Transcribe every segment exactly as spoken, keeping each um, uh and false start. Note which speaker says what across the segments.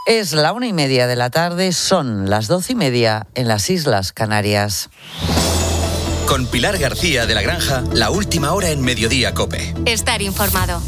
Speaker 1: Es la una y media de la tarde, son las doce y media en las Islas Canarias.
Speaker 2: Con Pilar García de la Granja, la última hora en Mediodía COPE.
Speaker 3: Estar informado.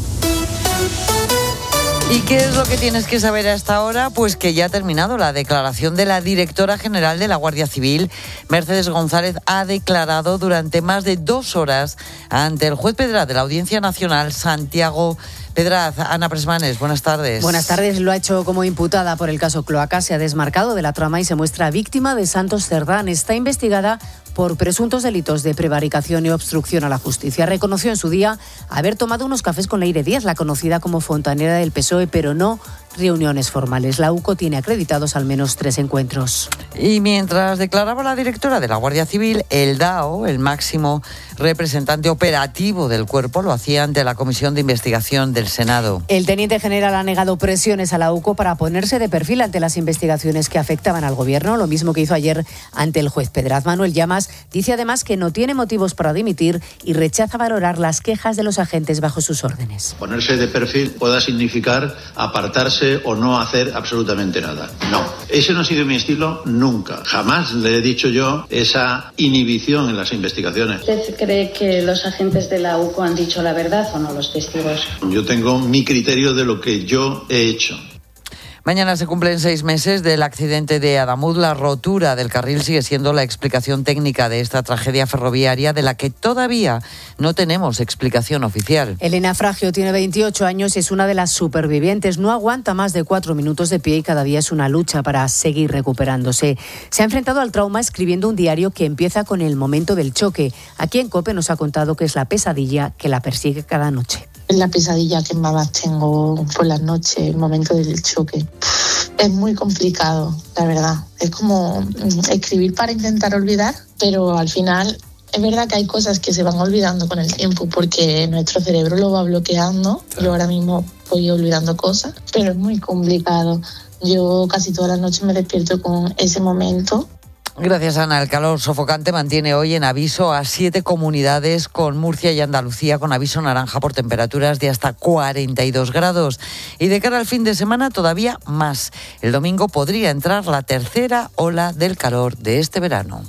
Speaker 1: ¿Y qué es lo que tienes que saber hasta ahora? Pues que ya ha terminado la declaración de la directora general de la Guardia Civil. Mercedes González ha declarado durante más de dos horas ante el juez Pedraz de la Audiencia Nacional, Santiago Pedraz. Ana Presmanes, buenas tardes.
Speaker 4: Buenas tardes. Lo ha hecho como imputada por el caso Cloaca. Se ha desmarcado de la trama y se muestra víctima de Santos Cerdán. Está investigada por presuntos delitos de prevaricación y obstrucción a la justicia. Reconoció en su día haber tomado unos cafés con Leire Díaz, la conocida como fontanera del P S O E, pero no reuniones formales. La U C O tiene acreditados al menos tres encuentros.
Speaker 1: Y mientras declaraba la directora de la Guardia Civil, el D A O, el máximo representante operativo del cuerpo, lo hacía ante la Comisión de Investigación del Senado.
Speaker 4: El teniente general ha negado presiones a la U C O para ponerse de perfil ante las investigaciones que afectaban al gobierno, lo mismo que hizo ayer ante el juez Pedraz. Manuel Llamas dice además que no tiene motivos para dimitir y rechaza valorar las quejas de los agentes bajo sus órdenes.
Speaker 5: Ponerse de perfil pueda significar apartarse o no hacer absolutamente nada. No, ese no ha sido mi estilo nunca. Jamás le he dicho yo esa inhibición en las investigaciones.
Speaker 6: ¿Usted cree que los agentes de la U C O han dicho la verdad o no, los testigos?
Speaker 5: Yo tengo mi criterio de lo que yo he hecho.
Speaker 1: Mañana se cumplen seis meses del accidente de Adamuz. La rotura del carril sigue siendo la explicación técnica de esta tragedia ferroviaria de la que todavía no tenemos explicación oficial.
Speaker 4: Elena Fragio tiene veintiocho años y es una de las supervivientes. No aguanta más de cuatro minutos de pie y cada día es una lucha para seguir recuperándose. Se ha enfrentado al trauma escribiendo un diario que empieza con el momento del choque. Aquí en COPE nos ha contado que es la pesadilla que la persigue cada noche.
Speaker 7: Es la pesadilla que más tengo por las noches, el momento del choque. Es muy complicado, la verdad. Es como escribir para intentar olvidar, pero al final es verdad que hay cosas que se van olvidando con el tiempo porque nuestro cerebro lo va bloqueando. Yo ahora mismo voy olvidando cosas, pero es muy complicado. Yo casi todas las noches me despierto con ese momento.
Speaker 1: Gracias, Ana. El calor sofocante mantiene hoy en aviso a siete comunidades, con Murcia y Andalucía con aviso naranja por temperaturas de hasta cuarenta y dos grados. Y de cara al fin de semana todavía más. El domingo podría entrar la tercera ola del calor de este verano.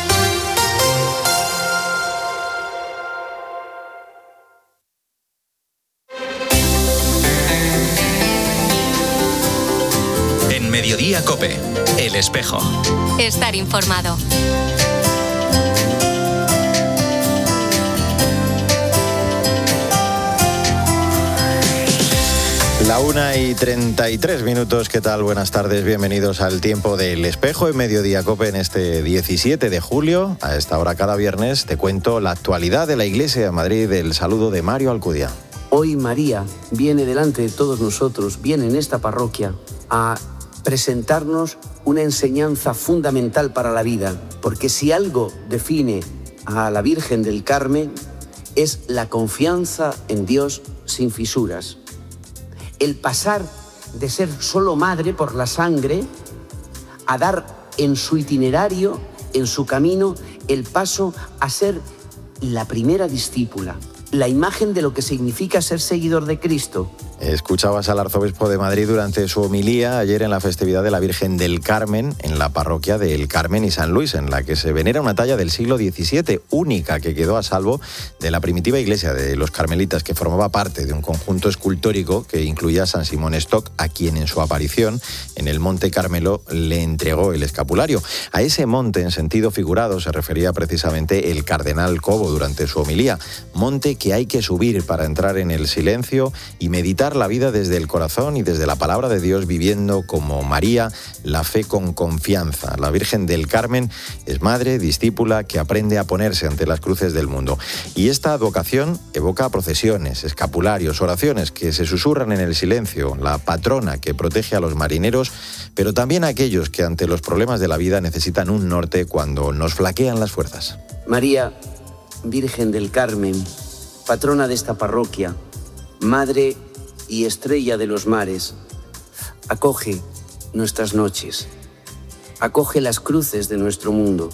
Speaker 2: En Mediodía COPE, El Espejo.
Speaker 3: Estar informado.
Speaker 8: La una y treinta y tres minutos, ¿qué tal? Buenas tardes, bienvenidos al tiempo del Espejo en Mediodía COPE en este diecisiete de julio. A esta hora cada viernes te cuento la actualidad de la Iglesia de Madrid. El saludo de Mario Alcudia.
Speaker 9: Hoy María viene delante de todos nosotros, viene en esta parroquia a presentarnos una enseñanza fundamental para la vida, porque si algo define a la Virgen del Carmen es la confianza en Dios sin fisuras. El pasar de ser solo madre por la sangre a dar en su itinerario, en su camino, el paso a ser la primera discípula, la imagen de lo que significa ser seguidor de Cristo.
Speaker 8: Escuchabas al arzobispo de Madrid durante su homilía ayer en la festividad de la Virgen del Carmen, en la parroquia del Carmen y San Luis, en la que se venera una talla del siglo diecisiete, única, que quedó a salvo de la primitiva iglesia de los carmelitas, que formaba parte de un conjunto escultórico que incluía a San Simón Stock, a quien en su aparición en el Monte Carmelo le entregó el escapulario. A ese monte, en sentido figurado, se refería precisamente el cardenal Cobo durante su homilía. Monte que hay que subir para entrar en el silencio y meditar la vida desde el corazón y desde la palabra de Dios, viviendo como María la fe con confianza. La Virgen del Carmen es madre, discípula, que aprende a ponerse ante las cruces del mundo. Y esta advocación evoca procesiones, escapularios, oraciones que se susurran en el silencio, la patrona que protege a los marineros, pero también a aquellos que ante los problemas de la vida necesitan un norte cuando nos flaquean las fuerzas.
Speaker 9: María, Virgen del Carmen, patrona de esta parroquia, madre y estrella de los mares, acoge nuestras noches, acoge las cruces de nuestro mundo,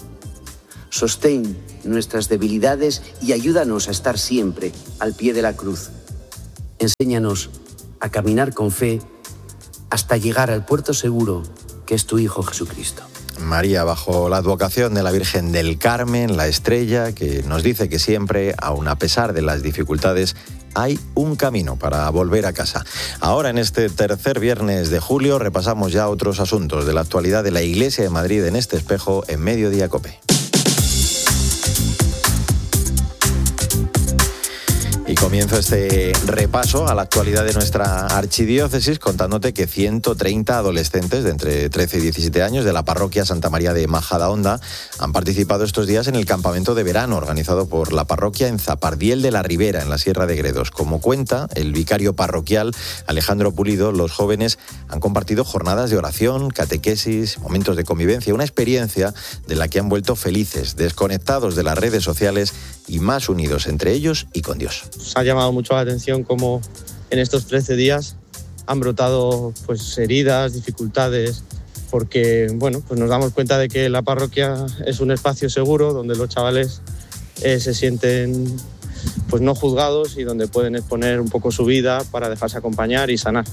Speaker 9: sostén nuestras debilidades y ayúdanos a estar siempre al pie de la cruz. Enséñanos a caminar con fe hasta llegar al puerto seguro, que es tu Hijo Jesucristo.
Speaker 8: María, bajo la advocación de la Virgen del Carmen, la estrella, que nos dice que siempre, aun a pesar de las dificultades, hay un camino para volver a casa. Ahora, en este tercer viernes de julio, repasamos ya otros asuntos de la actualidad de la Iglesia de Madrid en este espejo en Mediodía Cope. Y comienzo este repaso a la actualidad de nuestra archidiócesis contándote que ciento treinta adolescentes de entre trece y diecisiete años de la parroquia Santa María de Majadahonda han participado estos días en el campamento de verano organizado por la parroquia en Zapardiel de la Ribera, en la Sierra de Gredos. Como cuenta el vicario parroquial Alejandro Pulido, los jóvenes han compartido jornadas de oración, catequesis, momentos de convivencia, una experiencia de la que han vuelto felices, desconectados de las redes sociales y más unidos entre ellos y con Dios.
Speaker 10: Nos ha llamado mucho la atención cómo en estos trece días han brotado pues, heridas, dificultades, porque bueno, pues nos damos cuenta de que la parroquia es un espacio seguro donde los chavales eh, se sienten pues, no juzgados y donde pueden exponer un poco su vida para dejarse acompañar y sanar.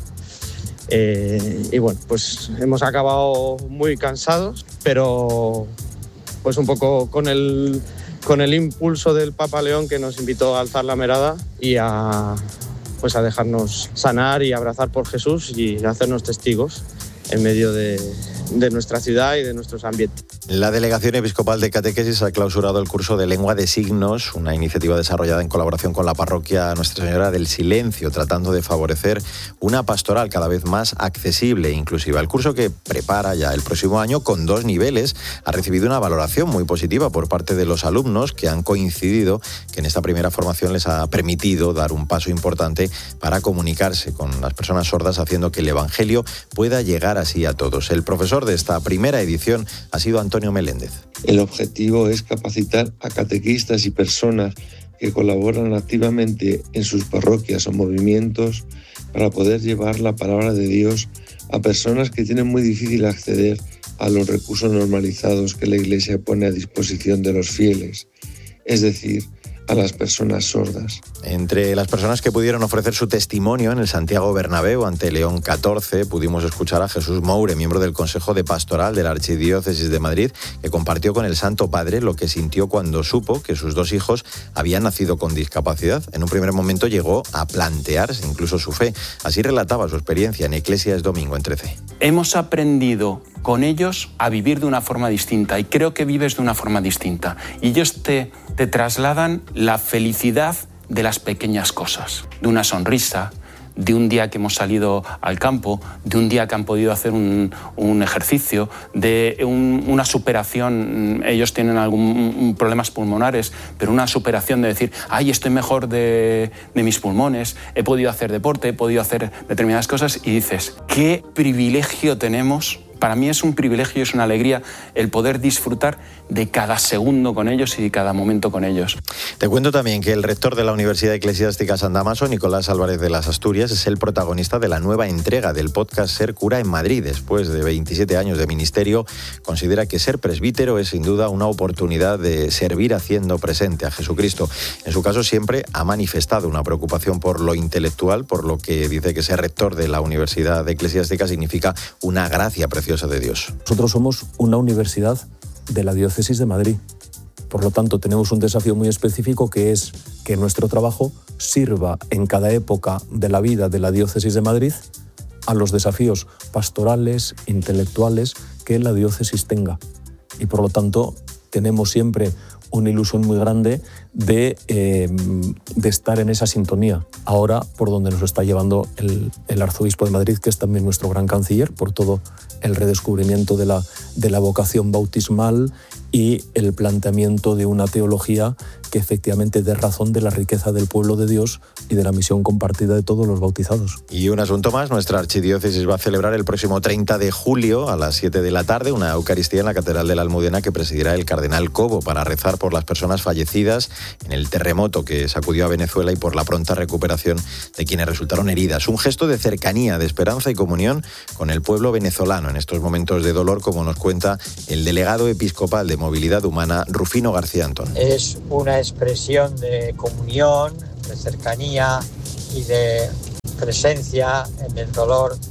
Speaker 10: Eh, y bueno, pues hemos acabado muy cansados, pero pues un poco con el... con el impulso del Papa León, que nos invitó a alzar la mirada y a, pues a dejarnos sanar y abrazar por Jesús y hacernos testigos en medio de, de nuestra ciudad y de nuestros ambientes.
Speaker 8: La Delegación Episcopal de Catequesis ha clausurado el curso de Lengua de Signos, una iniciativa desarrollada en colaboración con la parroquia Nuestra Señora del Silencio, tratando de favorecer una pastoral cada vez más accesible e inclusiva. El curso, que prepara ya el próximo año con dos niveles, ha recibido una valoración muy positiva por parte de los alumnos, que han coincidido que en esta primera formación les ha permitido dar un paso importante para comunicarse con las personas sordas, haciendo que el Evangelio pueda llegar así a todos. El profesor de esta primera edición ha sido Antonio Meléndez.
Speaker 11: El objetivo es capacitar a catequistas y personas que colaboran activamente en sus parroquias o movimientos para poder llevar la palabra de Dios a personas que tienen muy difícil acceder a los recursos normalizados que la Iglesia pone a disposición de los fieles, es decir, a las personas sordas.
Speaker 8: Entre las personas que pudieron ofrecer su testimonio en el Santiago Bernabéu ante León catorce, pudimos escuchar a Jesús Moure, miembro del Consejo de Pastoral de la Archidiócesis de Madrid, que compartió con el Santo Padre lo que sintió cuando supo que sus dos hijos habían nacido con discapacidad. En un primer momento llegó a plantearse incluso su fe. Así relataba su experiencia en Eclesias Domingo en trece.
Speaker 12: Hemos aprendido con ellos a vivir de una forma distinta, y creo que vives de una forma distinta. Y ellos te, te trasladan la felicidad de las pequeñas cosas, de una sonrisa, de un día que hemos salido al campo, de un día que han podido hacer un, un ejercicio, de un, una superación. Ellos tienen algún problemas pulmonares, pero una superación de decir, ay, estoy mejor de, de mis pulmones, he podido hacer deporte, he podido hacer determinadas cosas, y dices, qué privilegio tenemos. Para mí es un privilegio y es una alegría el poder disfrutar de cada segundo con ellos y de cada momento con ellos.
Speaker 8: Te cuento también que el rector de la Universidad Eclesiástica San Damaso, Nicolás Álvarez de las Asturias, es el protagonista de la nueva entrega del podcast Ser Cura en Madrid. Después de veintisiete años de ministerio, considera que ser presbítero es sin duda una oportunidad de servir haciendo presente a Jesucristo. En su caso, siempre ha manifestado una preocupación por lo intelectual, por lo que dice que ser rector de la Universidad Eclesiástica significa una gracia preciosa de Dios.
Speaker 13: Nosotros somos una universidad de la Diócesis de Madrid. Por lo tanto, tenemos un desafío muy específico, que es que nuestro trabajo sirva en cada época de la vida de la Diócesis de Madrid a los desafíos pastorales, intelectuales que la diócesis tenga. Y por lo tanto, tenemos siempre una ilusión muy grande de, eh, de estar en esa sintonía. Ahora, por donde nos está llevando el, el arzobispo de Madrid, que es también nuestro gran canciller, por todo el redescubrimiento de la, de la vocación bautismal y el planteamiento de una teología que efectivamente dé razón de la riqueza del pueblo de Dios y de la misión compartida de todos los bautizados.
Speaker 8: Y un asunto más, nuestra archidiócesis va a celebrar el próximo treinta de julio a las siete de la tarde una Eucaristía en la Catedral de la Almudena que presidirá el cardenal Cobo para rezar por las personas fallecidas en el terremoto que sacudió a Venezuela y por la pronta recuperación de quienes resultaron heridas. Un gesto de cercanía, de esperanza y comunión con el pueblo venezolano en estos momentos de dolor, como nos cuenta el delegado episcopal de Movilidad Humana, Rufino García Antón.
Speaker 14: Es una expresión de comunión, de cercanía y de presencia en el dolor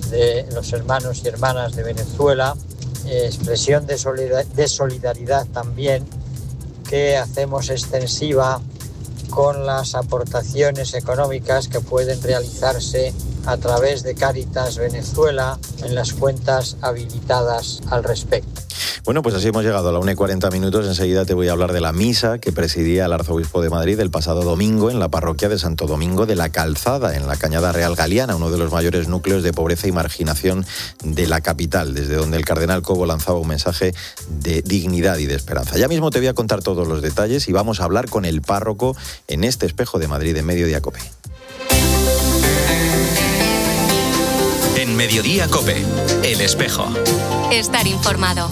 Speaker 14: de los hermanos y hermanas de Venezuela, expresión de solidaridad también que hacemos extensiva con las aportaciones económicas que pueden realizarse a través de Cáritas Venezuela en las cuentas habilitadas al respecto.
Speaker 8: Bueno, pues así hemos llegado a la una y cuarenta minutos. Enseguida te voy a hablar de la misa que presidía el arzobispo de Madrid el pasado domingo en la parroquia de Santo Domingo de la Calzada, en la Cañada Real Galiana, uno de los mayores núcleos de pobreza y marginación de la capital, desde donde el cardenal Cobo lanzaba un mensaje de dignidad y de esperanza. Ya mismo te voy a contar todos los detalles y vamos a hablar con el párroco en este Espejo de Madrid en Mediodía COPE.
Speaker 2: En Mediodía COPE, El Espejo.
Speaker 3: Estar informado.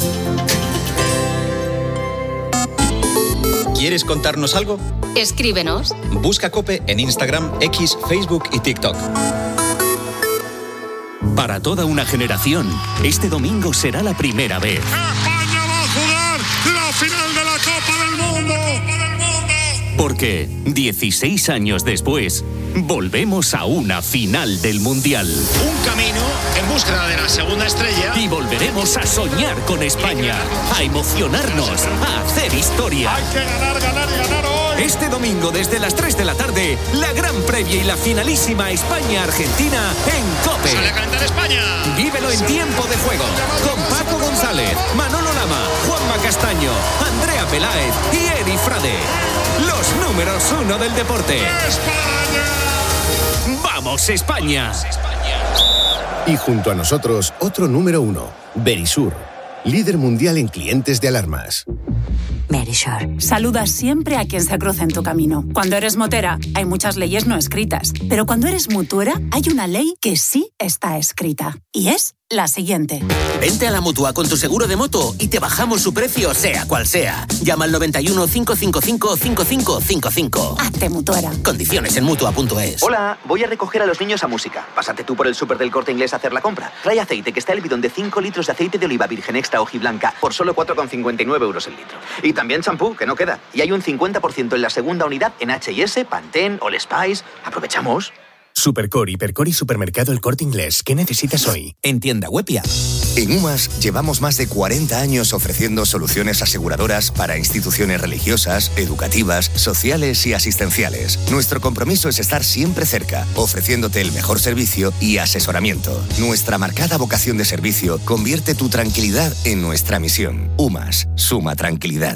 Speaker 2: ¿Quieres contarnos algo?
Speaker 3: Escríbenos.
Speaker 2: Busca COPE en Instagram, X, Facebook y TikTok.
Speaker 15: Para toda una generación, este domingo será la primera vez.
Speaker 16: España va a jugar la final de la Copa del Mundo.
Speaker 15: Porque dieciséis años después, volvemos a una final del Mundial.
Speaker 16: Un camino en búsqueda de la segunda estrella.
Speaker 15: Y volveremos a soñar con España, a emocionarnos, a hacer historia.
Speaker 16: Hay que ganar, ganar y ganar hoy.
Speaker 15: Este domingo desde las tres de la tarde, la gran previa y la finalísima España-Argentina en COPE.
Speaker 16: Sale a cantar España.
Speaker 15: Vívelo en tiempo de juego con Paco González, Manolo Lama, Juanma Castaño, Andrea Peláez y Eri Frade. Los números uno del deporte.
Speaker 16: ¡España!
Speaker 15: ¡Vamos, España!
Speaker 17: Y junto a nosotros, otro número uno, Verisur, líder mundial en clientes de alarmas.
Speaker 18: Verisur. Saluda siempre a quien se cruza en tu camino. Cuando eres motera, hay muchas leyes no escritas. Pero cuando eres mutuera, hay una ley que sí está escrita. Y es la siguiente.
Speaker 19: Vente a la Mutua con tu seguro de moto y te bajamos su precio sea cual sea. Llama al noventa y uno, cinco cinco cinco, cinco cinco cinco cinco.
Speaker 18: Hazte mutuera.
Speaker 19: Condiciones en Mutua punto es.
Speaker 20: Hola, voy a recoger a los niños a música. Pásate tú por el súper del Corte Inglés a hacer la compra. Trae aceite, que está el bidón de cinco litros de aceite de oliva virgen extra hojiblanca por solo cuatro con cincuenta y nueve euros el litro. Y también champú, que no queda. Y hay un cincuenta por ciento en la segunda unidad en H y S, Pantene, All Spice. Aprovechamos.
Speaker 17: Supercore, Hipercore y Supermercado El Corte Inglés. ¿Qué necesitas hoy?
Speaker 21: En tienda web y app. En UMAS llevamos más de cuarenta años ofreciendo soluciones aseguradoras para instituciones religiosas, educativas, sociales y asistenciales. Nuestro compromiso es estar siempre cerca, ofreciéndote el mejor servicio y asesoramiento. Nuestra marcada vocación de servicio convierte tu tranquilidad en nuestra misión. UMAS, suma tranquilidad.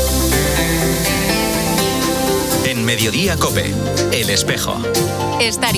Speaker 2: En Mediodía COPE, El Espejo.
Speaker 3: Estar